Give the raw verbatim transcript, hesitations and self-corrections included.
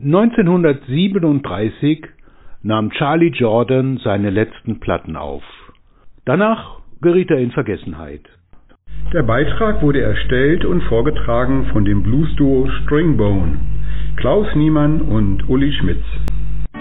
neunzehnhundertsiebenunddreißig nahm Charlie Jordan seine letzten Platten auf. Danach geriet er in Vergessenheit. Der Beitrag wurde erstellt und vorgetragen von dem Bluesduo Stringbone, Klaus Niemann und Uli Schmitz.